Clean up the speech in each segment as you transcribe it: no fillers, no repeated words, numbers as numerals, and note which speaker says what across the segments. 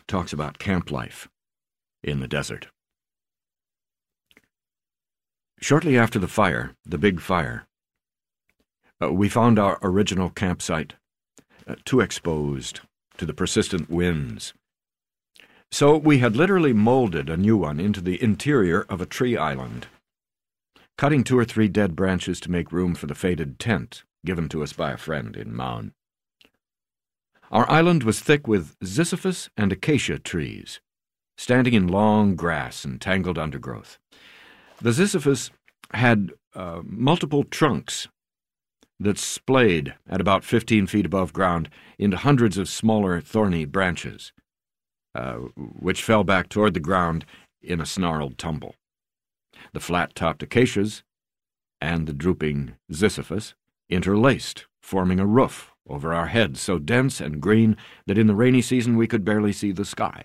Speaker 1: talks about camp life in the desert. Shortly after the big fire, we found our original campsite too exposed to the persistent winds. So we had literally molded a new one into the interior of a tree island, cutting 2 or 3 dead branches to make room for the faded tent given to us by a friend in Maun. Our island was thick with ziziphus and acacia trees, standing in long grass and tangled undergrowth. The ziziphus had multiple trunks that splayed at about 15 feet above ground into hundreds of smaller thorny branches, which fell back toward the ground in a snarled tumble. The flat-topped acacias and the drooping ziziphus interlaced, forming a roof over our heads so dense and green that in the rainy season we could barely see the sky.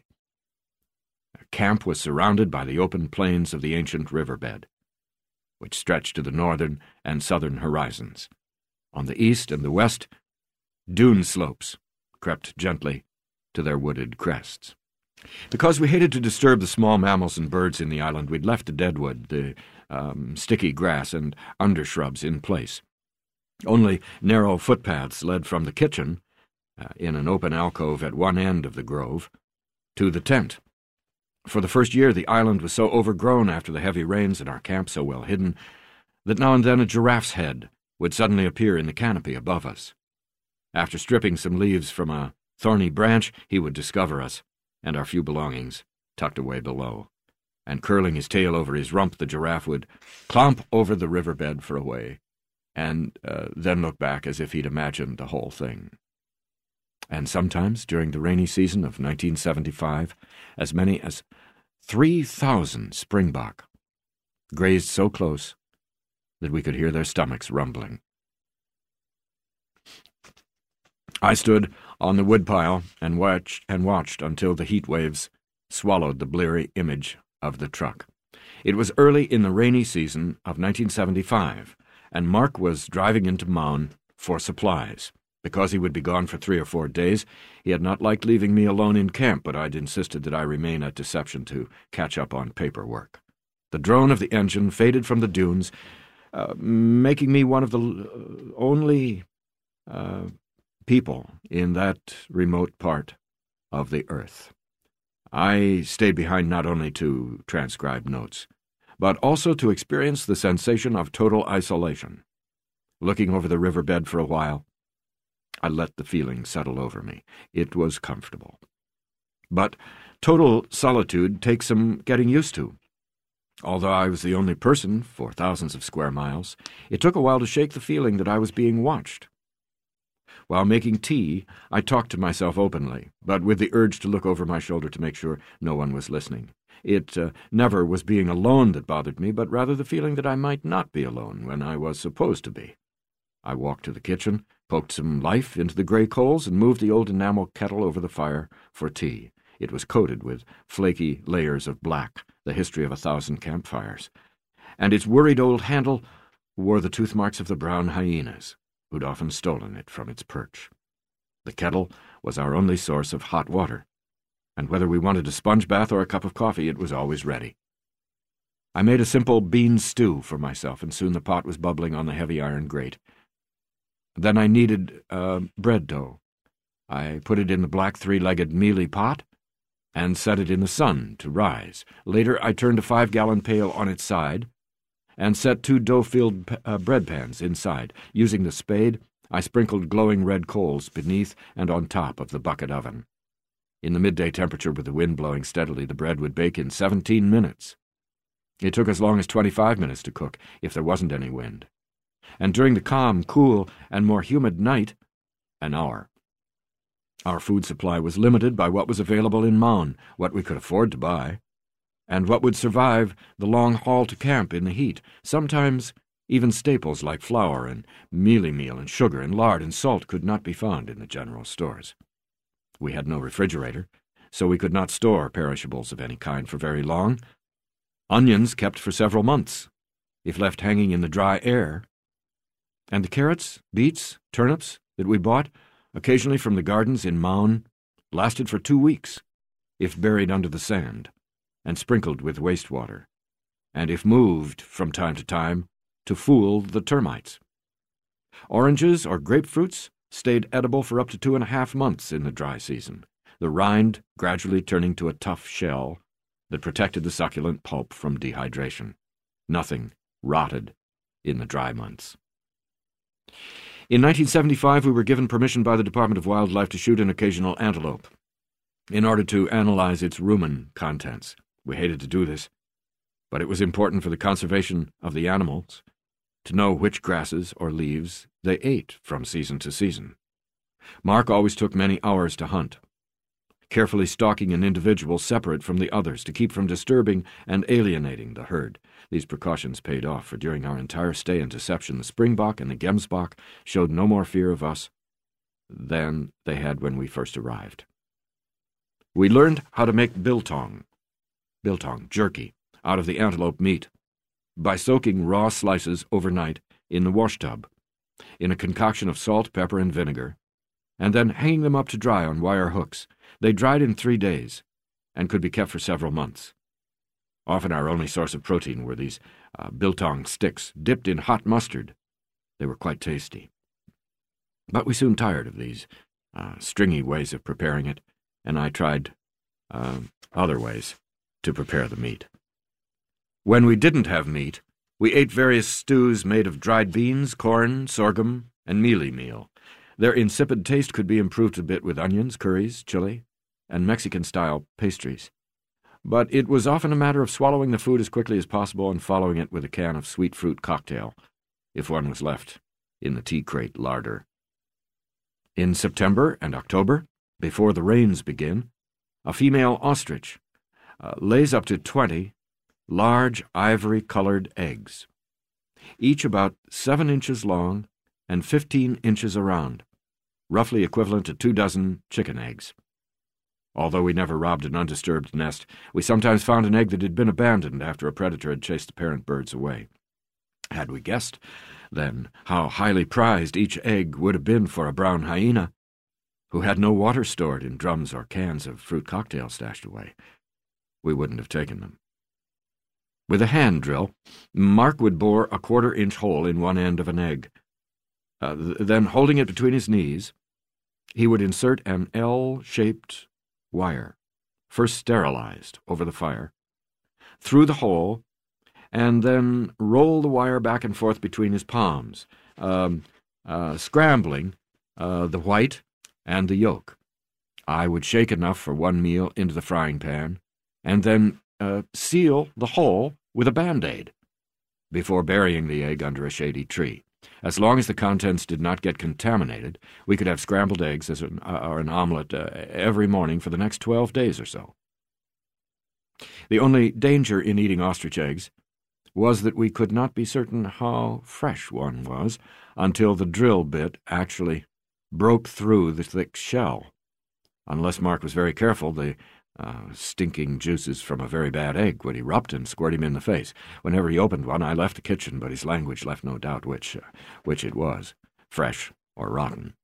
Speaker 1: Camp was surrounded by the open plains of the ancient riverbed, which stretched to the northern and southern horizons. On the east and the west, dune slopes crept gently to their wooded crests. Because we hated to disturb the small mammals and birds in the island, we'd left the deadwood, the sticky grass, and undershrubs in place. Only narrow footpaths led from the kitchen, in an open alcove at one end of the grove, to the tent. For the first year, the island was so overgrown after the heavy rains and our camp so well hidden that now and then a giraffe's head would suddenly appear in the canopy above us. After stripping some leaves from a thorny branch, he would discover us and our few belongings tucked away below, and curling his tail over his rump, the giraffe would clomp over the riverbed for a way, and then look back as if he'd imagined the whole thing. And sometimes, during the rainy season of 1975, as many as 3,000 springbok grazed so close that we could hear their stomachs rumbling. I stood on the woodpile and watched until the heat waves swallowed the bleary image of the truck. It was early in the rainy season of 1975, and Mark was driving into Maun for supplies. Because he would be gone for 3 or 4 days, he had not liked leaving me alone in camp, but I'd insisted that I remain at Deception to catch up on paperwork. The drone of the engine faded from the dunes, making me one of the only people in that remote part of the earth. I stayed behind not only to transcribe notes, but also to experience the sensation of total isolation. Looking over the riverbed for a while, I let the feeling settle over me. It was comfortable. But total solitude takes some getting used to. Although I was the only person for thousands of square miles, it took a while to shake the feeling that I was being watched. While making tea, I talked to myself openly, but with the urge to look over my shoulder to make sure no one was listening. It never was being alone that bothered me, but rather the feeling that I might not be alone when I was supposed to be. I walked to the kitchen, poked some life into the gray coals, and moved the old enamel kettle over the fire for tea. It was coated with flaky layers of black, the history of 1,000 campfires, and its worried old handle wore the tooth marks of the brown hyenas, who'd often stolen it from its perch. The kettle was our only source of hot water, and whether we wanted a sponge bath or a cup of coffee, it was always ready. I made a simple bean stew for myself, and soon the pot was bubbling on the heavy iron grate. Then I kneaded bread dough. I put it in the black 3-legged mealy pot and set it in the sun to rise. Later I turned a 5-gallon pail on its side and set 2 dough-filled bread pans inside. Using the spade, I sprinkled glowing red coals beneath and on top of the bucket oven. In the midday temperature, with the wind blowing steadily, the bread would bake in 17 minutes. It took as long as 25 minutes to cook if there wasn't any wind. And during the calm, cool, and more humid night, an hour. Our food supply was limited by what was available in Maun, what we could afford to buy, and what would survive the long haul to camp in the heat. Sometimes even staples like flour and mealie meal and sugar and lard and salt could not be found in the general stores. We had no refrigerator, so we could not store perishables of any kind for very long. Onions kept for several months, if left hanging in the dry air. And the carrots, beets, turnips that we bought, occasionally from the gardens in Maun, lasted for 2 weeks, if buried under the sand and sprinkled with wastewater, and if moved from time to time to fool the termites. Oranges or grapefruits stayed edible for up to 2.5 months in the dry season, the rind gradually turning to a tough shell that protected the succulent pulp from dehydration. Nothing rotted in the dry months. In 1975, we were given permission by the Department of Wildlife to shoot an occasional antelope in order to analyze its rumen contents. We hated to do this, but it was important for the conservation of the animals to know which grasses or leaves they ate from season to season. Mark always took many hours to hunt, carefully stalking an individual separate from the others to keep from disturbing and alienating the herd. These precautions paid off, for during our entire stay in Deception, the springbok and the gemsbok showed no more fear of us than they had when we first arrived. We learned how to make biltong jerky, out of the antelope meat, by soaking raw slices overnight in the wash tub, in a concoction of salt, pepper, and vinegar, and then hanging them up to dry on wire hooks. They dried in 3 days and could be kept for several months. Often our only source of protein were these biltong sticks dipped in hot mustard. They were quite tasty. But we soon tired of these stringy ways of preparing it, and I tried other ways to prepare the meat. When we didn't have meat, we ate various stews made of dried beans, corn, sorghum, and mealie meal. Their insipid taste could be improved a bit with onions, curries, chili, and Mexican-style pastries. But it was often a matter of swallowing the food as quickly as possible and following it with a can of sweet fruit cocktail, if one was left in the tea crate larder. In September and October, before the rains begin, a female ostrich lays up to 20 large ivory-colored eggs, each about 7 inches long and 15 inches around, roughly equivalent to 2 dozen chicken eggs. Although we never robbed an undisturbed nest, we sometimes found an egg that had been abandoned after a predator had chased the parent birds away. Had we guessed, then, how highly prized each egg would have been for a brown hyena, who had no water stored in drums or cans of fruit cocktail stashed away, we wouldn't have taken them. With a hand drill, Mark would bore a 1/4-inch hole in one end of an egg. Then, holding it between his knees, he would insert an L-shaped wire, first sterilized over the fire, through the hole, and then roll the wire back and forth between his palms, scrambling the white and the yolk. I would shake enough for one meal into the frying pan, and then seal the hole with a Band-Aid before burying the egg under a shady tree. As long as the contents did not get contaminated, we could have scrambled eggs or an omelet every morning for the next 12 days or so. The only danger in eating ostrich eggs was that we could not be certain how fresh one was until the drill bit actually broke through the thick shell. Unless Mark was very careful, the stinking juices from a very bad egg would erupt and squirt him in the face. Whenever he opened one, I left the kitchen, but his language left no doubt which it was, fresh or rotten.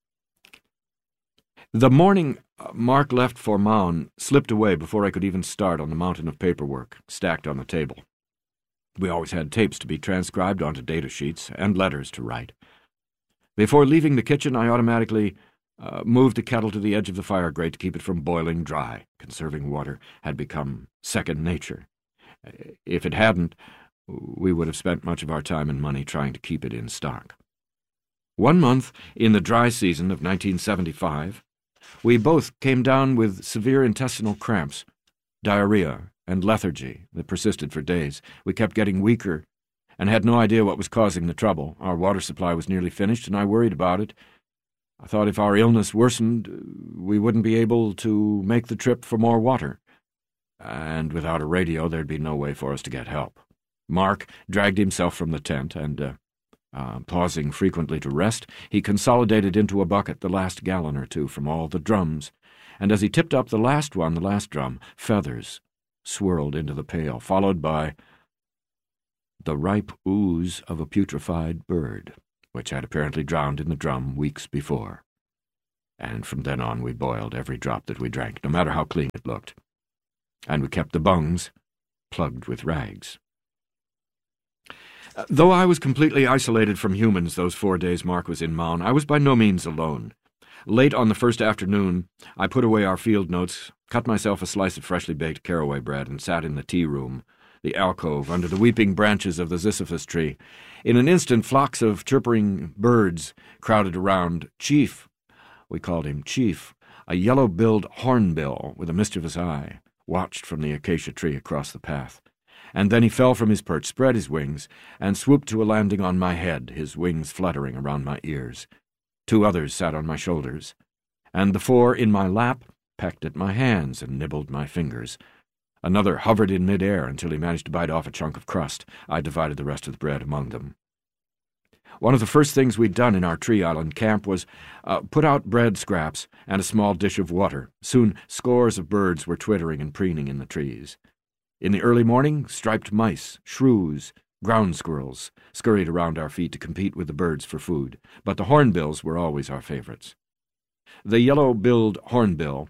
Speaker 1: The morning Mark left for Maun slipped away before I could even start on the mountain of paperwork stacked on the table. We always had tapes to be transcribed onto data sheets and letters to write. Before leaving the kitchen, I automatically moved the kettle to the edge of the fire grate to keep it from boiling dry. Conserving water had become second nature. If it hadn't, we would have spent much of our time and money trying to keep it in stock. 1 month in the dry season of 1975, we both came down with severe intestinal cramps, diarrhea, and lethargy that persisted for days. We kept getting weaker and had no idea what was causing the trouble. Our water supply was nearly finished, and I worried about it. I thought if our illness worsened, we wouldn't be able to make the trip for more water. And without a radio, there'd be no way for us to get help. Mark dragged himself from the tent and, pausing frequently to rest, he consolidated into a bucket the last gallon or two from all the drums, and as he tipped up the last drum, feathers swirled into the pail, followed by the ripe ooze of a putrefied bird, which had apparently drowned in the drum weeks before. and from then on we boiled every drop that we drank, no matter how clean it looked. And we kept the bungs plugged with rags. Though I was completely isolated from humans those 4 days Mark was in Maun, I was by no means alone. Late on the first afternoon, I put away our field notes, cut myself a slice of freshly baked caraway bread, and sat in the tea room, the alcove, under the weeping branches of the ziziphus tree. In an instant, flocks of chirping birds crowded around. Chief, we called him Chief, a yellow-billed hornbill with a mischievous eye, watched from the acacia tree across the path. And then he fell from his perch, spread his wings, and swooped to a landing on my head, his wings fluttering around my ears. 2 others sat on my shoulders, and the 4 in my lap pecked at my hands and nibbled my fingers. Another hovered in mid-air until he managed to bite off a chunk of crust. I divided the rest of the bread among them. One of the first things we'd done in our Tree Island camp was put out bread scraps and a small dish of water. Soon scores of birds were twittering and preening in the trees. In the early morning, striped mice, shrews, ground squirrels scurried around our feet to compete with the birds for food, but the hornbills were always our favorites. The yellow-billed hornbill,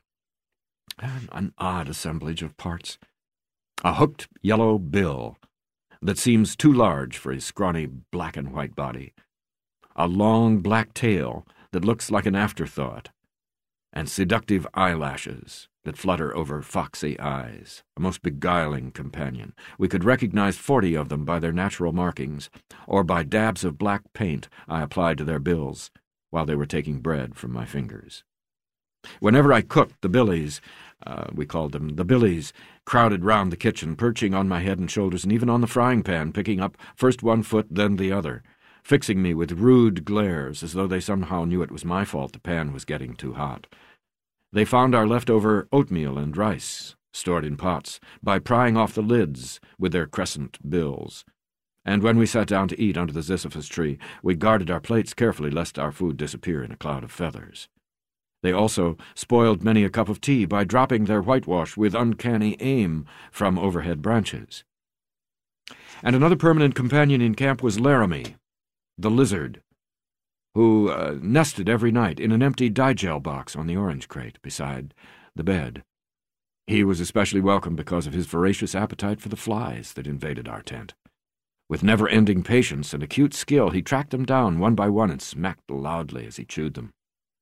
Speaker 1: an odd assemblage of parts. A hooked yellow bill that seems too large for his scrawny black and white body. A long black tail that looks like an afterthought, and seductive eyelashes that flutter over foxy eyes, a most beguiling companion. We could recognize 40 of them by their natural markings, or by dabs of black paint I applied to their bills while they were taking bread from my fingers. Whenever I cooked, the billies, we called them, the billies, crowded round the kitchen, perching on my head and shoulders, and even on the frying pan, picking up first one foot, then the other, fixing me with rude glares, as though they somehow knew it was my fault the pan was getting too hot. They found our leftover oatmeal and rice, stored in pots, by prying off the lids with their crescent bills. And when we sat down to eat under the ziziphus tree, we guarded our plates carefully lest our food disappear in a cloud of feathers. They also spoiled many a cup of tea by dropping their whitewash with uncanny aim from overhead branches. And another permanent companion in camp was Laramie, the lizard, who nested every night in an empty Digel box on the orange crate beside the bed. He was especially welcome because of his voracious appetite for the flies that invaded our tent. With never-ending patience and acute skill, he tracked them down one by one and smacked loudly as he chewed them.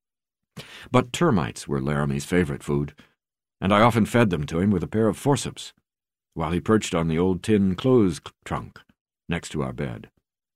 Speaker 1: But termites were Laramie's favorite food, and I often fed them to him with a pair of forceps, while he perched on the old tin clothes trunk next to our bed.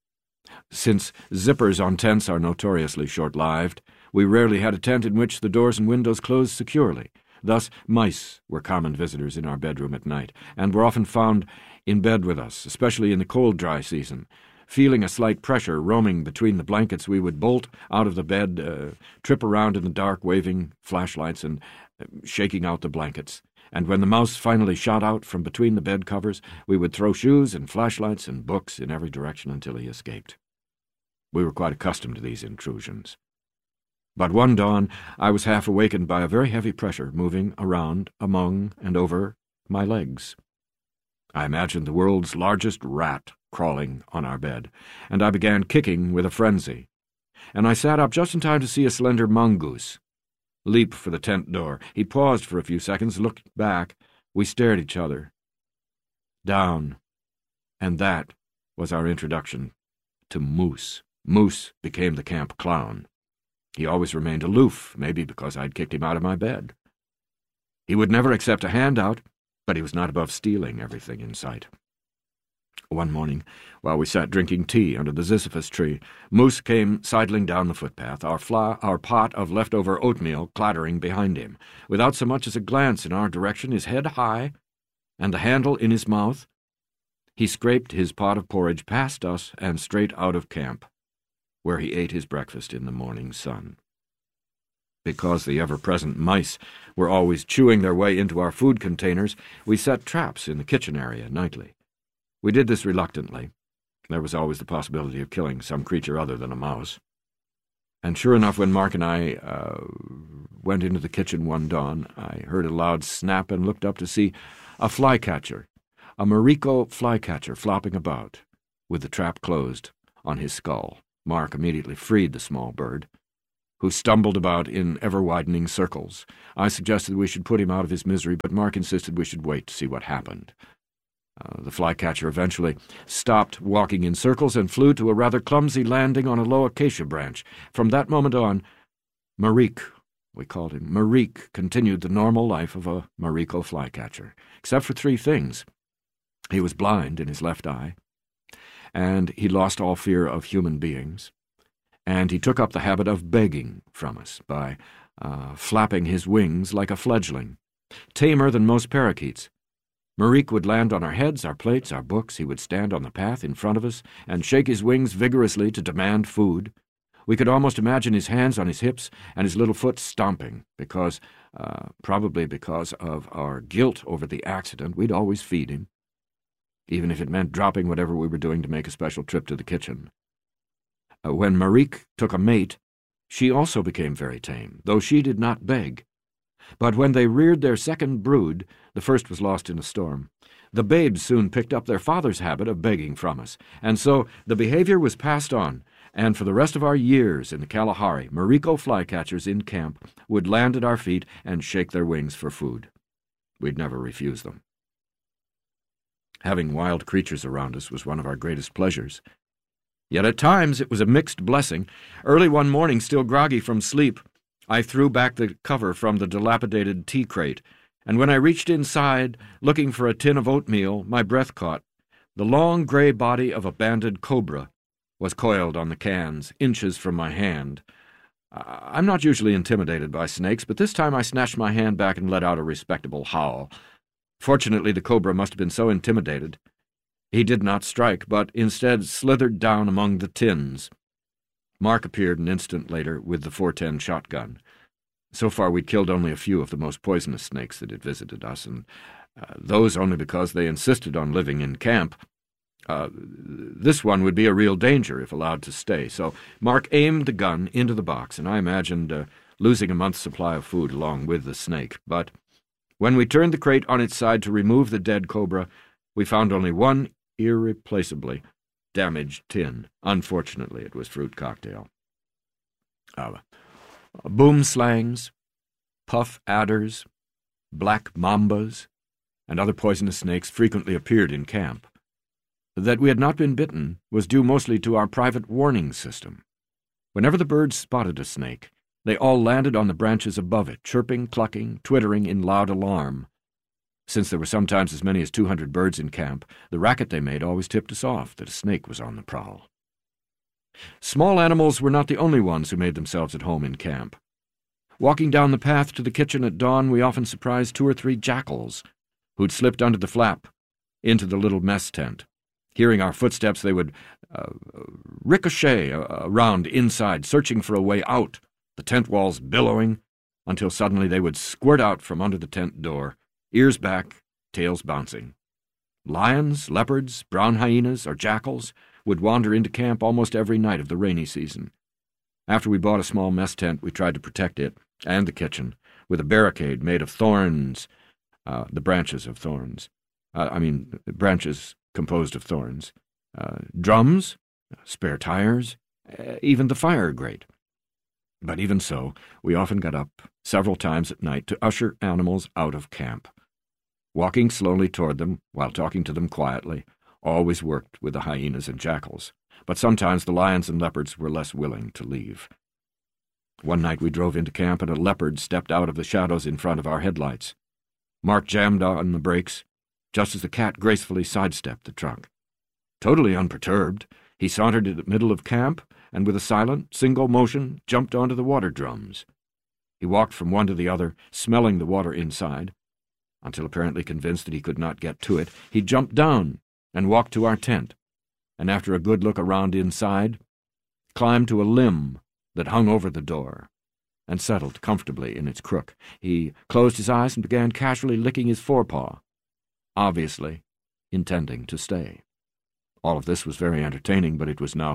Speaker 1: Since zippers on tents are notoriously short-lived, we rarely had a tent in which the doors and windows closed securely. Thus, mice were common visitors in our bedroom at night, and were often found in bed with us, especially in the cold, dry season. Feeling a slight pressure roaming between the blankets, we would bolt out of the bed, trip around in the dark, waving flashlights and shaking out the blankets. And when the mouse finally shot out from between the bed covers, we would throw shoes and flashlights and books in every direction until he escaped. We were quite accustomed to these intrusions. But one dawn, I was half awakened by a very heavy pressure moving around, among, and over my legs. I imagined the world's largest rat crawling on our bed, and I began kicking with a frenzy. And I sat up just in time to see a slender mongoose leap for the tent door. He paused for a few seconds, looked back. We stared at each other. Down. And that was our introduction to Moose. Moose became the camp clown. He always remained aloof, maybe because I'd kicked him out of my bed. He would never accept a handout, but he was not above stealing everything in sight. One morning, while we sat drinking tea under the ziziphus tree, Moose came sidling down the footpath, our pot of leftover oatmeal clattering behind him. Without so much as a glance in our direction, his head high, and the handle in his mouth, he scraped his pot of porridge past us and straight out of camp, where he ate his breakfast in the morning sun. Because the ever-present mice were always chewing their way into our food containers, we set traps in the kitchen area nightly. We did this reluctantly. There was always the possibility of killing some creature other than a mouse. And sure enough, when Mark and I went into the kitchen one dawn, I heard a loud snap and looked up to see a flycatcher, a Mariko flycatcher, flopping about, with the trap closed on his skull. Mark immediately freed the small bird, who stumbled about in ever-widening circles. I suggested we should put him out of his misery, but Mark insisted we should wait to see what happened. The flycatcher eventually stopped walking in circles and flew to a rather clumsy landing on a low acacia branch. From that moment on, Marik, we called him, Marik continued the normal life of a Mariko flycatcher, except for 3 things. He was blind in his left eye, and he lost all fear of human beings, and he took up the habit of begging from us by flapping his wings like a fledgling, tamer than most parakeets. Marik would land on our heads, our plates, our books. He would stand on the path in front of us and shake his wings vigorously to demand food. We could almost imagine his hands on his hips and his little foot stomping, probably because of our guilt over the accident. We'd always feed him, even if it meant dropping whatever we were doing to make a special trip to the kitchen. When Marik took a mate, she also became very tame, though she did not beg. But when they reared their second brood, the first was lost in a storm, the babes soon picked up their father's habit of begging from us, and so the behavior was passed on, and for the rest of our years in the Kalahari, Mariko flycatchers in camp would land at our feet and shake their wings for food. We'd never refuse them. Having wild creatures around us was one of our greatest pleasures. Yet at times it was a mixed blessing. Early one morning, still groggy from sleep, I threw back the cover from the dilapidated tea crate, and when I reached inside, looking for a tin of oatmeal, my breath caught. The long gray body of a banded cobra was coiled on the cans, inches from my hand. I'm not usually intimidated by snakes, but this time I snatched my hand back and let out a respectable howl. Fortunately, the cobra must have been so intimidated. He did not strike, but instead slithered down among the tins. Mark appeared an instant later with the .410 shotgun. So far we'd killed only a few of the most poisonous snakes that had visited us, and those only because they insisted on living in camp. This one would be a real danger if allowed to stay, so Mark aimed the gun into the box, and I imagined losing a month's supply of food along with the snake. But when we turned the crate on its side to remove the dead cobra, we found only one irreplaceably damaged tin. Unfortunately, it was fruit cocktail. Boom slangs, puff adders, black mambas, and other poisonous snakes frequently appeared in camp. That we had not been bitten was due mostly to our private warning system. Whenever the birds spotted a snake, they all landed on the branches above it, chirping, clucking, twittering in loud alarm. Since there were sometimes as many as 200 birds in camp, the racket they made always tipped us off that a snake was on the prowl. Small animals were not the only ones who made themselves at home in camp. Walking down the path to the kitchen at dawn, we often surprised 2 or 3 jackals who'd slipped under the flap into the little mess tent. Hearing our footsteps, they would ricochet around inside, searching for a way out, the tent walls billowing, until suddenly they would squirt out from under the tent door, ears back, tails bouncing. Lions, leopards, brown hyenas, or jackals would wander into camp almost every night of the rainy season. After we bought a small mess tent, we tried to protect it and the kitchen with a barricade made of thorns, the branches of thorns. Branches composed of thorns. Drums, spare tires, even the fire grate. But even so, we often got up several times at night to usher animals out of camp. Walking slowly toward them, while talking to them quietly, always worked with the hyenas and jackals, but sometimes the lions and leopards were less willing to leave. One night we drove into camp and a leopard stepped out of the shadows in front of our headlights. Mark jammed on the brakes, just as the cat gracefully sidestepped the truck. Totally unperturbed, he sauntered in the middle of camp and with a silent, single motion jumped onto the water drums. He walked from one to the other, smelling the water inside, until apparently convinced that he could not get to it, he jumped down and walked to our tent, and after a good look around inside, climbed to a limb that hung over the door and settled comfortably in its crook. He closed his eyes and began casually licking his forepaw, obviously intending to stay. All of this was very entertaining, but it was now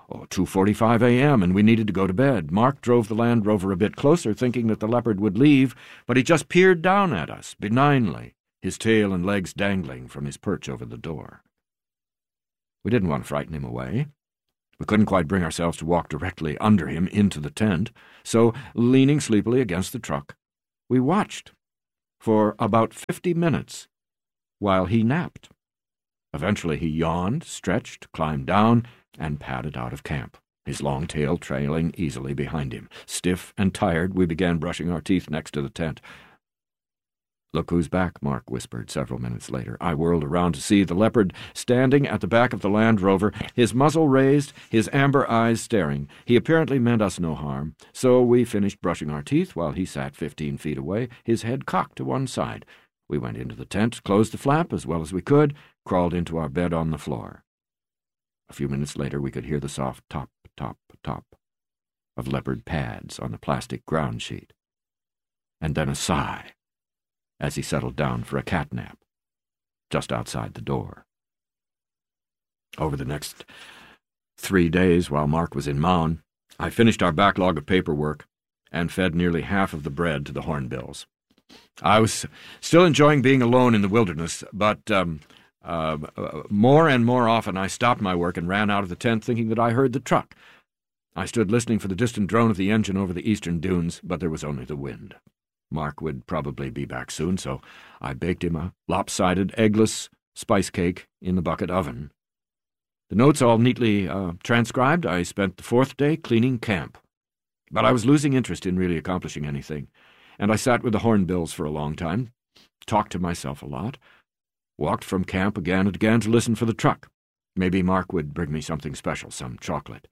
Speaker 1: 2:45 a.m., and we needed to go to bed. Mark drove the Land Rover a bit closer, thinking that the leopard would leave, but he just peered down at us, benignly, his tail and legs dangling from his perch over the door. We didn't want to frighten him away. We couldn't quite bring ourselves to walk directly under him into the tent, so, leaning sleepily against the truck, we watched for about 50 minutes while he napped. Eventually he yawned, stretched, climbed down, and padded out of camp, his long tail trailing easily behind him. Stiff and tired, we began brushing our teeth next to the tent. "Look who's back," Mark whispered several minutes later. I whirled around to see the leopard standing at the back of the Land Rover, his muzzle raised, his amber eyes staring. He apparently meant us no harm, so we finished brushing our teeth while he sat 15 feet away, his head cocked to one side. We went into the tent, closed the flap as well as we could, crawled into our bed on the floor. A few minutes later we could hear the soft top, top, top of leopard pads on the plastic ground sheet, and then a sigh as he settled down for a cat nap just outside the door. Over the next 3 days, while Mark was in Mound, I finished our backlog of paperwork and fed nearly half of the bread to the hornbills. I was still enjoying being alone in the wilderness, but more and more often I stopped my work and ran out of the tent thinking that I heard the truck. I stood listening for the distant drone of the engine over the eastern dunes, but there was only the wind. Mark would probably be back soon, so I baked him a lopsided, eggless spice cake in the bucket oven. The notes all neatly transcribed, I spent the 4th day cleaning camp. But I was losing interest in really accomplishing anything, and I sat with the hornbills for a long time, talked to myself a lot, walked from camp again and again to listen for the truck. Maybe Mark would bring me something special, some chocolate,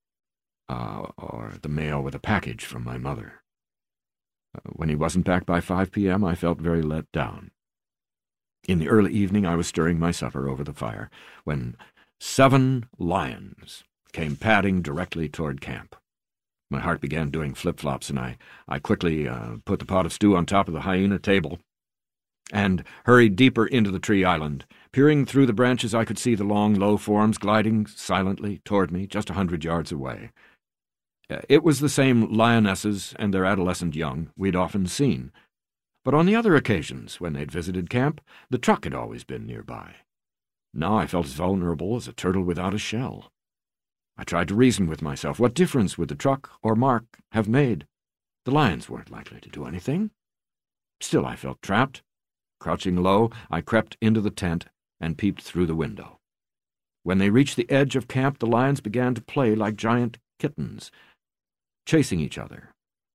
Speaker 1: or the mail with a package from my mother. When he wasn't back by 5 p.m., I felt very let down. In the early evening, I was stirring my supper over the fire when 7 lions came padding directly toward camp. My heart began doing flip-flops, and I quickly put the pot of stew on top of the hyena table and hurried deeper into the tree island. Peering through the branches, I could see the long, low forms gliding silently toward me just 100 yards away. It was the same lionesses and their adolescent young we'd often seen, but on the other occasions when they'd visited camp, the truck had always been nearby. Now I felt as vulnerable as a turtle without a shell. I tried to reason with myself. What difference would the truck or Mark have made? The lions weren't likely to do anything. Still I felt trapped. Crouching low, I crept into the tent and peeped through the window. When they reached the edge of camp, the lions began to play like giant kittens, chasing each other.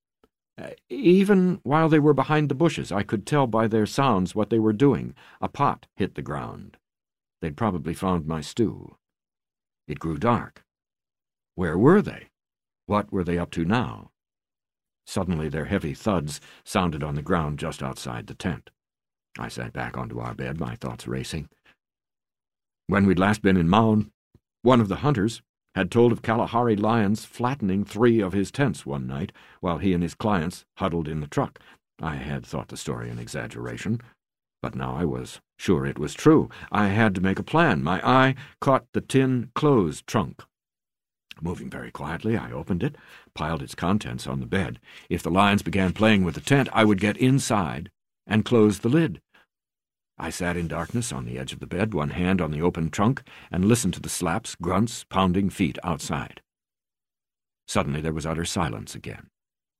Speaker 1: Even while they were behind the bushes, I could tell by their sounds what they were doing. A pot hit the ground. They'd probably found my stew. It grew dark. Where were they? What were they up to now? Suddenly their heavy thuds sounded on the ground just outside the tent. I sat back onto our bed, my thoughts racing. When we'd last been in Mound, one of the hunters had told of Kalahari lions flattening 3 of his tents one night while he and his clients huddled in the truck. I had thought the story an exaggeration, but now I was sure it was true. I had to make a plan. My eye caught the tin clothes trunk. Moving very quietly, I opened it, piled its contents on the bed. If the lions began playing with the tent, I would get inside and close the lid. I sat in darkness on the edge of the bed, one hand on the open trunk, and listened to the slaps, grunts, pounding feet outside. Suddenly there was utter silence again.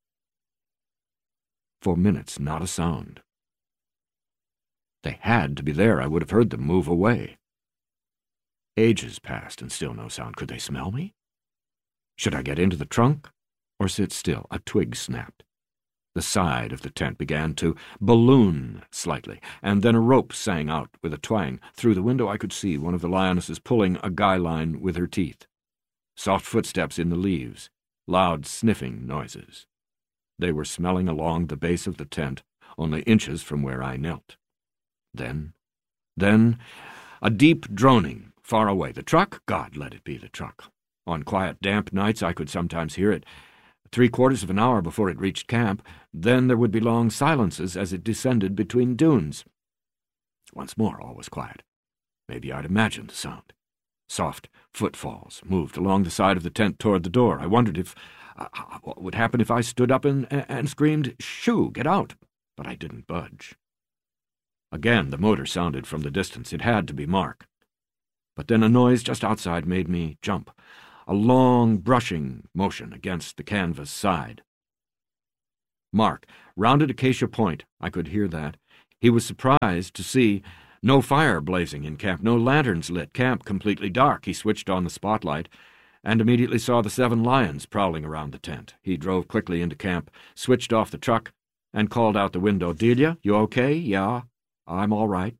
Speaker 1: For minutes, not a sound. They had to be there. I would have heard them move away. Ages passed, and still no sound. Could they smell me? Should I get into the trunk or sit still? A twig snapped. The side of the tent began to balloon slightly, and then a rope sang out with a twang. Through the window I could see one of the lionesses pulling a guy line with her teeth. Soft footsteps in the leaves, loud sniffing noises. They were smelling along the base of the tent, only inches from where I knelt. Then, a deep droning far away. The truck? God, let it be the truck. On quiet, damp nights I could sometimes hear it, 3/4 of an hour before it reached camp. Then there would be long silences as it descended between dunes. Once more all was quiet. Maybe I'd imagined the sound. Soft footfalls moved along the side of the tent toward the door. I wondered what would happen if I stood up and screamed, "Shoo, get out!" But I didn't budge. Again the motor sounded from the distance. It had to be Mark. But then a noise just outside made me jump. a long brushing motion against the canvas side. Mark rounded Acacia Point. I could hear that. He was surprised to see no fire blazing in camp, no lanterns lit, camp completely dark. He switched on the spotlight and immediately saw the 7 lions prowling around the tent. He drove quickly into camp, switched off the truck, and called out the window, "Delia, you okay?" "Yeah, I'm all right."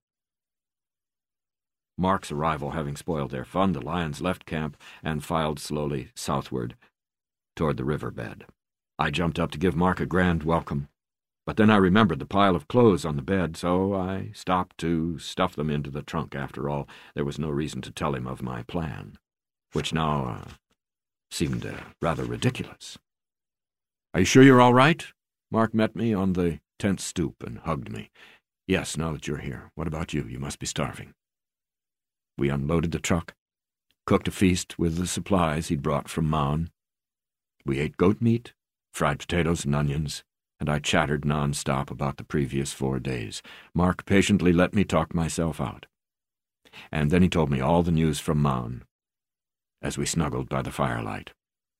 Speaker 1: Mark's arrival having spoiled their fun, the lions left camp and filed slowly southward toward the riverbed. I jumped up to give Mark a grand welcome, but then I remembered the pile of clothes on the bed, so I stopped to stuff them into the trunk. After all, there was no reason to tell him of my plan, which now seemed rather ridiculous. "Are you sure you're all right?" Mark met me on the tent stoop and hugged me. "Yes, now that you're here. What about you? You must be starving." We unloaded the truck, cooked a feast with the supplies he'd brought from Maun. We ate goat meat, fried potatoes and onions, and I chattered non-stop about the previous 4 days. Mark patiently let me talk myself out. And then he told me all the news from Maun as we snuggled by the firelight.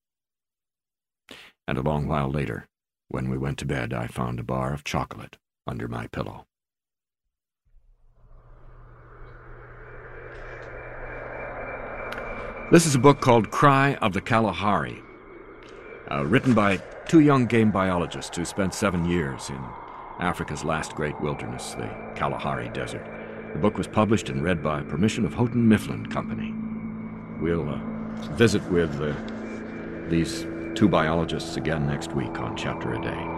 Speaker 1: And a long while later, when we went to bed, I found a bar of chocolate under my pillow. This is a book called Cry of the Kalahari, written by 2 young game biologists who spent 7 years in Africa's last great wilderness, the Kalahari Desert. The book was published and read by permission of Houghton Mifflin Company. We'll visit with these 2 biologists again next week on Chapter a Day.